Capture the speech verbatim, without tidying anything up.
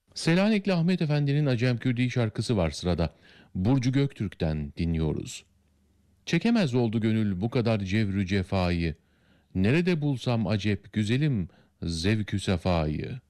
Selanikli Ahmet Efendi'nin Acemkürdi şarkısı var sırada. Burcu Göktürk'ten dinliyoruz. Çekemez oldu gönül bu kadar cevrü cefayı. Nerede bulsam acep güzelim zevkü sefayı.